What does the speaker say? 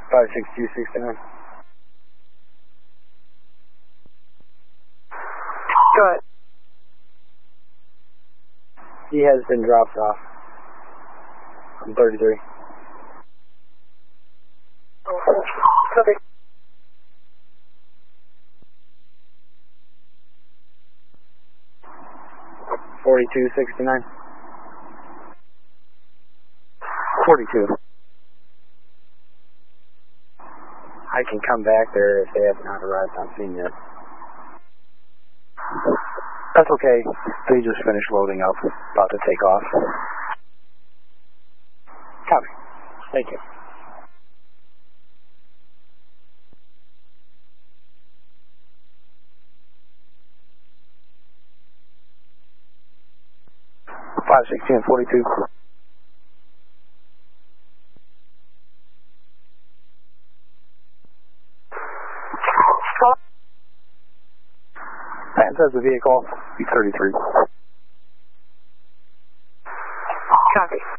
56269. Go ahead. He has been dropped off. I'm 33. Copy. $42.69. 42. I can come back there if they have not arrived on scene yet. That's okay. They just finished loading up, about to take off. Copy. Thank you. Five 16 and 42. Says the vehicle, B33. Copy.